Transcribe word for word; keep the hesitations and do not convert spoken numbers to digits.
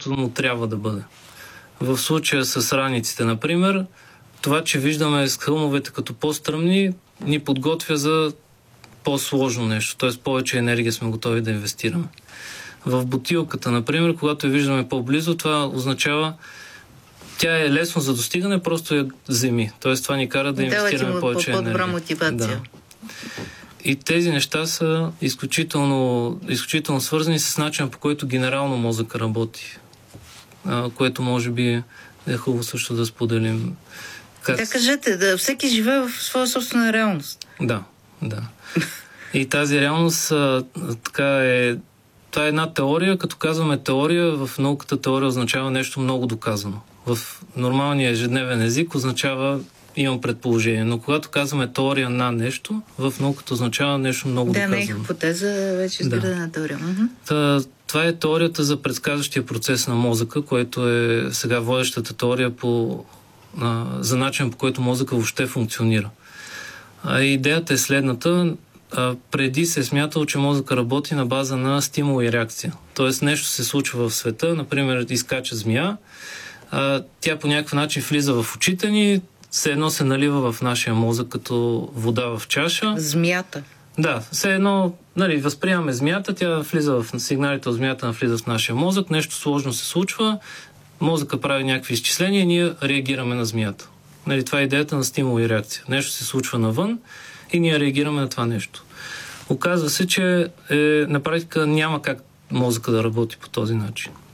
както му трябва да бъде. В случая с раниците, например, това, че виждаме с хълмовете като по-стръмни, ни подготвя за по-сложно нещо, т.е. повече енергия сме готови да инвестираме. В бутилката, например, когато я виждаме по-близо, това означава тя е лесно за достигане, просто я вземи. Т.е. това ни кара да инвестираме да, повече енергия. по-добра мотивация. Да. И тези неща са изключително, изключително свързани с начина, по който генерално мозъка работи. А, което може би е хубаво също да споделим. Как... Да, кажете, да, всеки живее в своя собствена реалност. Да, да. И тази реалност а, така е... Това е една теория. Като казваме теория, в науката теория означава нещо много доказано. В нормалния ежедневен език означава имам предположение. Но когато казваме теория на нещо, в науката означава нещо много да, доказано. Да, не е хипотеза, вече изградена да. теория. Та, това е теорията за предсказващия процес на мозъка, което е сега водещата теория по, а, за начин, по който мозъка въобще функционира. А идеята е следната. А, преди се е смятало, че мозъка работи на база на стимул и реакция. Тоест нещо се случва в света, например изкача змия, а, тя по някакъв начин влиза в очите ни, все едно се налива в нашия мозък като вода в чаша. Змията. Да, все едно, нали, възприемаме змията, тя влиза в сигналите от змията, влиза в нашия мозък, нещо сложно се случва, мозъка прави някакви изчисления и ние реагираме на змията. Нали, това е идеята на стимул и реакция. Нещо се случва навън и ние реагираме на това нещо. Оказва се, че е, на практика няма как мозъка да работи по този начин.